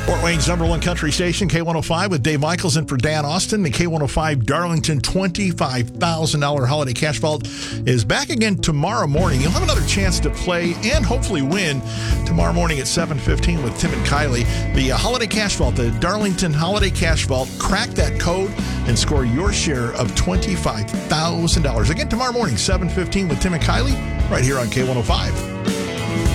Fort Wayne's number one country station, K105, with Dave Michaels in for Dan Austin. The K105 Darlington $25,000 holiday cash vault is back again tomorrow morning. You'll have another chance to play and hopefully win tomorrow morning at 7:15 with Tim and Kylie. The holiday cash vault, the Darlington Holiday Cash Vault. Crack that code and score your share of $25,000. Again, tomorrow morning, 7:15 with Tim and Kylie, right here on K105.